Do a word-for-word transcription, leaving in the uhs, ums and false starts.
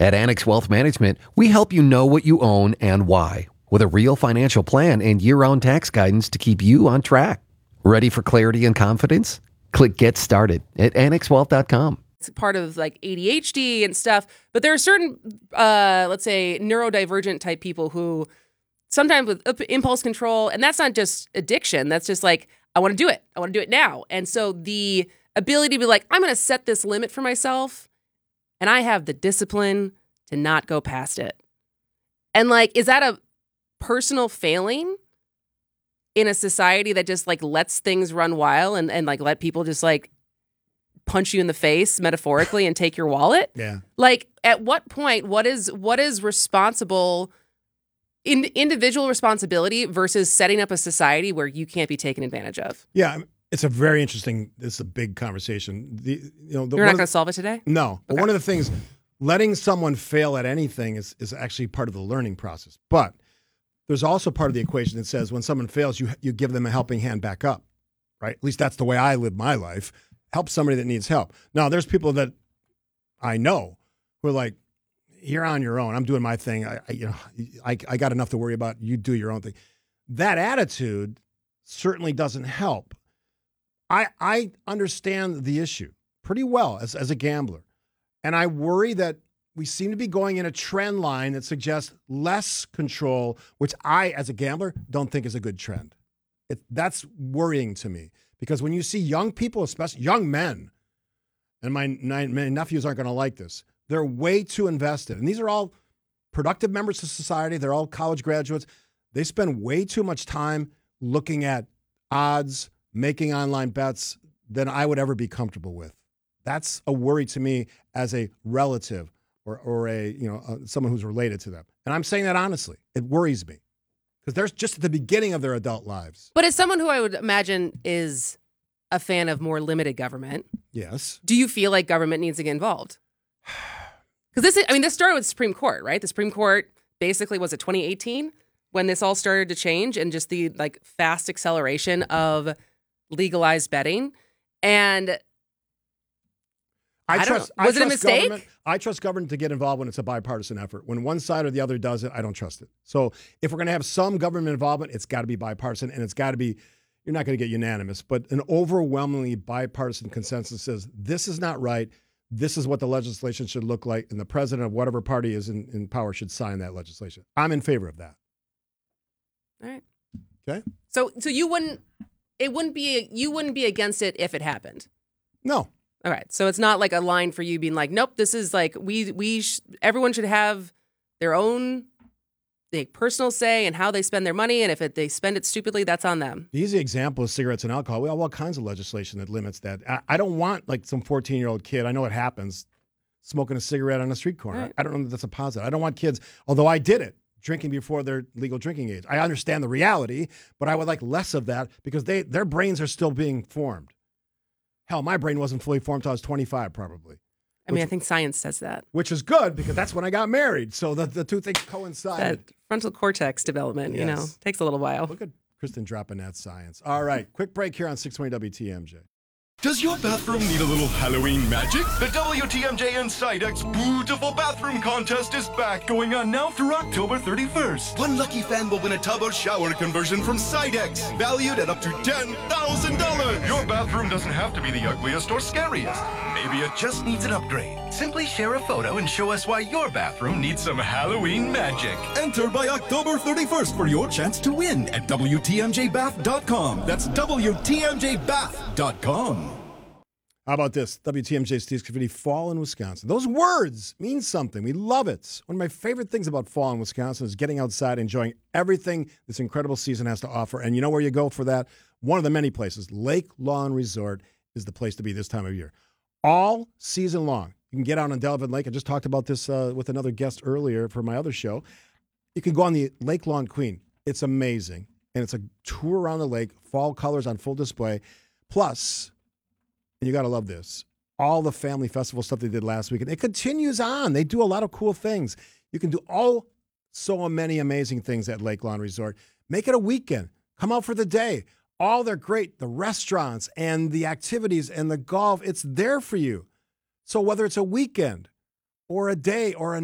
At Annex Wealth Management, we help you know what you own and why, with a real financial plan and year-round tax guidance to keep you on track. Ready for clarity and confidence? Click Get Started at annex wealth dot com. It's part of like A D H D and stuff, but there are certain, uh, let's say, neurodivergent type people who sometimes with impulse control, and that's not just addiction, that's just like, I want to do it. I want to do it now. And so the ability to be like, I'm going to set this limit for myself, and I have the discipline to not go past it. And like, is that a personal failing in a society that just like lets things run wild and, and like let people just like punch you in the face metaphorically and take your wallet? Yeah. Like, at what point, what is what is responsible, in, individual responsibility versus setting up a society where you can't be taken advantage of? Yeah, it's a very interesting, it's a big conversation. The, you know, the, You're not going to solve it today? No. But Okay. one of the things, letting someone fail at anything is, is actually part of the learning process. But there's also part of the equation that says when someone fails, you you give them a helping hand back up, right? At least that's the way I live my life. Help somebody that needs help. Now, there's people that I know who are like, you're on your own. I'm doing my thing. I, I you know, I, I got enough to worry about. You do your own thing. That attitude certainly doesn't help. I I understand the issue pretty well as, as a gambler. And I worry that we seem to be going in a trend line that suggests less control, which I, as a gambler, don't think is a good trend. It, that's worrying to me because when you see young people, especially young men, and my, my, my nephews aren't going to like this, they're way too invested. And these are all productive members of society. They're all college graduates. They spend way too much time looking at odds, making online bets than I would ever be comfortable with. That's a worry to me as a relative or or a you know uh, someone who's related to them. And I'm saying that honestly. It worries me because they're just at the beginning of their adult lives. But as someone who I would imagine is a fan of more limited government, Yes. do you feel like government needs to get involved? Because this is, I mean, this started with the Supreme Court, right? The Supreme Court basically, was it twenty eighteen when this all started to change and just the like fast acceleration of legalized betting. And I, I don't trust. know. Was I it a trust mistake? Government, I trust government to get involved when it's a bipartisan effort. When one side or the other does it, I don't trust it. So if we're going to have some government involvement, it's got to be bipartisan, and it's got to be. You're not going to get unanimous, but an overwhelmingly bipartisan consensus says this is not right. This is what the legislation should look like, and the president of whatever party is in, in power should sign that legislation. I'm in favor of that. all right. Okay. So so you wouldn't it wouldn't be you wouldn't be against it if it happened. No. All right. So it's not like a line for you being like, nope, this is like we we sh- everyone should have their own like, personal say in how they spend their money, and if it, they spend it stupidly, that's on them. The easy example is cigarettes and alcohol. We have all kinds of legislation that limits that. I, I don't want like some fourteen-year-old kid. I know it happens, smoking a cigarette on a street corner. Right. I don't know that that's a positive. I don't want kids, although I did it, drinking before their legal drinking age. I understand the reality, but I would like less of that because they their brains are still being formed. Hell, my brain wasn't fully formed until I was twenty-five, probably. I mean, Which- I think science says that. Which is good because that's when I got married. So the, the two things coincide. That frontal cortex development, you know, Yes. takes a little while. Look at Kristen dropping that science. All right, quick break here on six twenty W T M J. Does your bathroom need a little Halloween magic? The W T M J Inside X Beautiful Bathroom Contest is back, going on now through October thirty-first. One lucky fan will win a tub or shower conversion from Sidex, valued at up to ten thousand dollars. Your bathroom doesn't have to be the ugliest or scariest. Maybe it just needs an upgrade. Simply share a photo and show us why your bathroom needs some Halloween magic. Enter by October thirty-first for your chance to win at W T M J bath dot com. That's W T M J bath dot com. How about this? W T M J Steve's Graffiti, fall in Wisconsin. Those words mean something. We love it. One of my favorite things about fall in Wisconsin is getting outside, enjoying everything this incredible season has to offer. And you know where you go for that? One of the many places. Lake Lawn Resort is the place to be this time of year. All season long. You can get out on Delavan Lake. I just talked about this uh, with another guest earlier for my other show. You can go on the Lake Lawn Queen. It's amazing. And it's a tour around the lake, fall colors on full display. Plus, and you got to love this, all the family festival stuff they did last week. And it continues on. They do a lot of cool things. You can do all so many amazing things at Lake Lawn Resort. Make it a weekend. Come out for the day. All they're great. The restaurants and the activities and the golf, it's there for you. So whether it's a weekend or a day or a